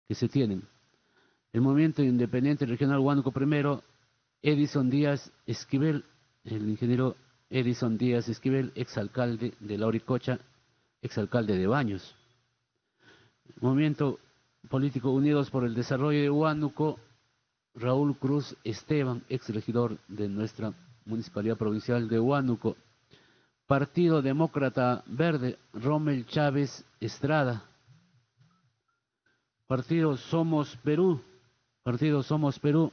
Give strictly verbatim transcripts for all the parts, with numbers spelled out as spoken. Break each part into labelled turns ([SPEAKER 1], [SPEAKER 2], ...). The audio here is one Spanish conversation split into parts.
[SPEAKER 1] que se tienen. El Movimiento Independiente Regional Huánuco primero, Edison Díaz Esquivel, el ingeniero Edison Díaz Esquivel, exalcalde de Lauricocha, exalcalde de Baños. Movimiento Político Unidos por el Desarrollo de Huánuco, Raúl Cruz Esteban, exregidor de nuestra Municipalidad Provincial de Huánuco. Partido Demócrata Verde, Rommel Chávez Estrada. Partido Somos Perú, Partido Somos Perú,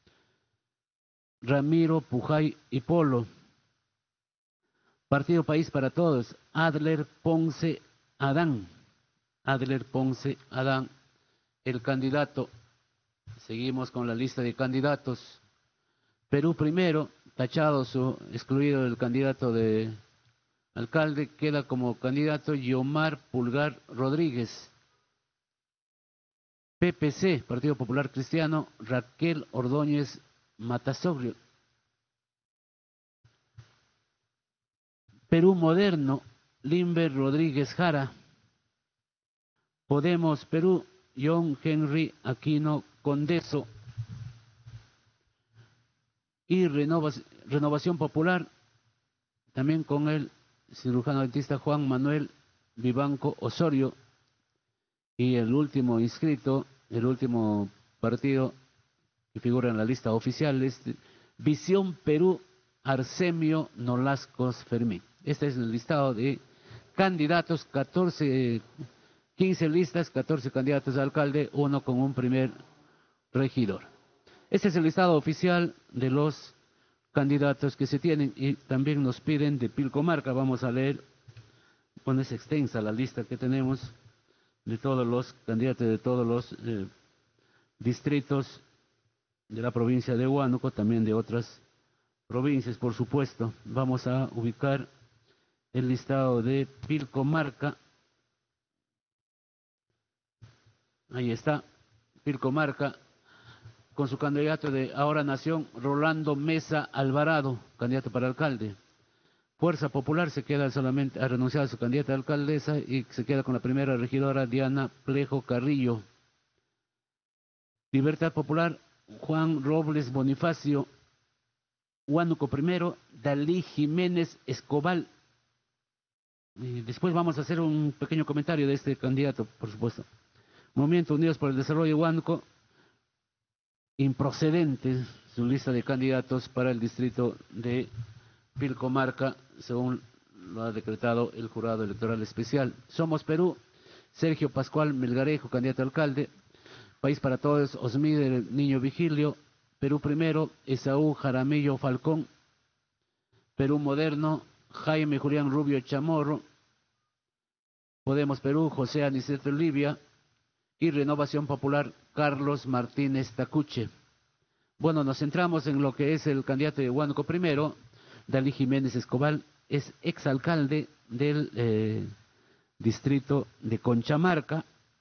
[SPEAKER 1] Ramiro Pujay y Polo. Partido País para Todos, Adler Ponce Adán. Adler Ponce Adán, el candidato. Seguimos con la lista de candidatos. Perú Primero, tachado, su, excluido el candidato de alcalde, queda como candidato Yomar Pulgar Rodríguez. P P C, Partido Popular Cristiano, Raquel Ordóñez Matasobrio. Perú Moderno, Limber Rodríguez Jara. Podemos Perú, John Henry Aquino Condeso. Y Renovación Popular, también con el cirujano dentista Juan Manuel Vivanco Osorio. Y el último inscrito, el último partido que figura en la lista oficial es Visión Perú, Arsemio Nolascos Fermín. Este es el listado de candidatos, catorce, quince listas, catorce candidatos a alcalde, uno con un primer regidor. Este es el listado oficial de los candidatos que se tienen y también nos piden de Pilcomarca. Vamos a leer, bueno, es extensa la lista que tenemos de todos los candidatos de todos los eh, distritos de la provincia de Huánuco, también de otras provincias, por supuesto. Vamos a ubicar el listado de Pilcomarca. Ahí está, Pilcomarca, con su candidato de Ahora Nación, Rolando Mesa Alvarado, candidato para alcalde. Fuerza Popular se queda solamente, ha renunciado a su candidata a alcaldesa y se queda con la primera regidora Diana Plejo Carrillo. Libertad Popular, Juan Robles Bonifacio. Huánuco primero, Dalí Jiménez Escobal. Y después vamos a hacer un pequeño comentario de este candidato, por supuesto. Movimiento Unidos por el Desarrollo de Huánuco, improcedente su lista de candidatos para el distrito de Pilcomarca, según lo ha decretado el Jurado Electoral Especial. Somos Perú, Sergio Pascual Melgarejo, candidato a alcalde. País para Todos, Osmíder Niño Vigilio. Perú Primero, Esaú Jaramillo Falcón. Perú Moderno, Jaime Julián Rubio Chamorro. Podemos Perú, José Aniceto Livia. Y Renovación Popular, Carlos Martínez Tacuche. Bueno, nos centramos en lo que es el candidato de Huánuco primero. Dalí Jiménez Escobal es exalcalde del eh, distrito de Conchamarca,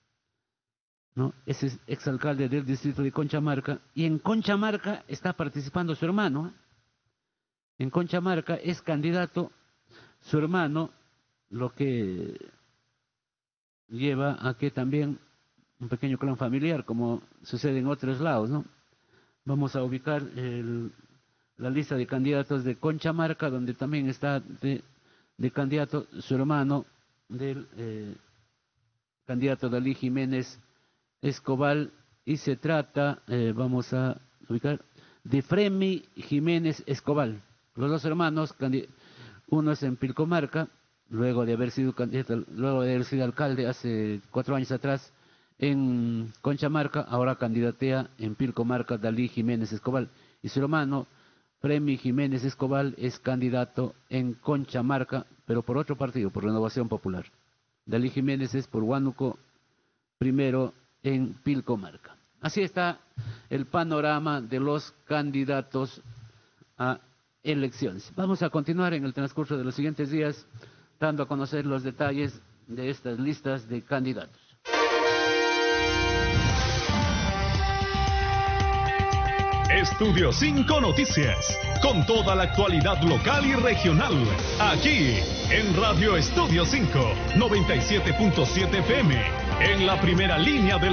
[SPEAKER 1] ¿no? Ese es exalcalde del distrito de Conchamarca, y en Conchamarca está participando su hermano. En Conchamarca es candidato su hermano, lo que lleva a que también un pequeño clan familiar, como sucede en otros lados, ¿no? Vamos a ubicar el la lista de candidatos de Conchamarca, donde también está de, de candidato su hermano del eh, candidato Dalí Jiménez Escobal, y se trata, eh, vamos a ubicar, de Fremi Jiménez Escobal. Los dos hermanos, uno es en Pilcomarca, luego de haber sido candidato, luego de haber sido alcalde hace cuatro años atrás en Conchamarca, ahora candidatea en Pilcomarca Dalí Jiménez Escobal, y su hermano Fremi Jiménez Escobal es candidato en Conchamarca, pero por otro partido, por Renovación Popular. Dalí Jiménez es por Huánuco primero en Pilcomarca. Así está el panorama de los candidatos a elecciones. Vamos a continuar en el transcurso de los siguientes días, dando a conocer los detalles de estas listas de candidatos.
[SPEAKER 2] Estudio cinco Noticias, con toda la actualidad local y regional, aquí en Radio Estudio cinco, noventa y siete punto siete F M, en la primera línea de